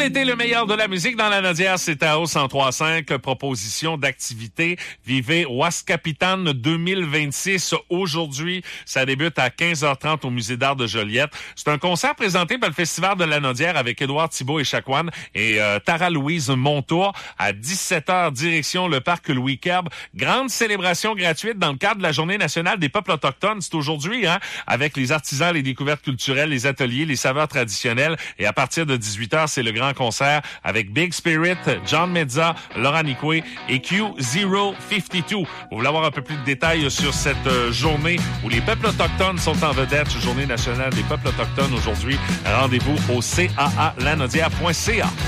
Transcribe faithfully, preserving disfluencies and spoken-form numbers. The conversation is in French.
l'été, le meilleur de la musique dans la Nodière, c'est à O cent trois cinq. Proposition d'activité. Vivez Ouaskapitan deux mille vingt-six. Aujourd'hui, ça débute à quinze heures trente au Musée d'art de Joliette. C'est un concert présenté par le Festival de la Nodière avec Édouard Thibault et Chakwan et euh, Tara-Louise Montour. À dix-sept heures, direction le parc Louis Kerb. Grande célébration gratuite dans le cadre de la Journée nationale des peuples autochtones. C'est aujourd'hui, hein, avec les artisans, les découvertes culturelles, les ateliers, les saveurs traditionnelles. Et à partir de dix-huit heures, c'est le grand concert avec Big Spirit, John Mezza, Laura Nicoué et Q zéro cinquante-deux. Vous voulez avoir un peu plus de détails sur cette euh, journée où les peuples autochtones sont en vedette, Journée nationale des peuples autochtones aujourd'hui. Rendez-vous au c a a lanaudière point c a.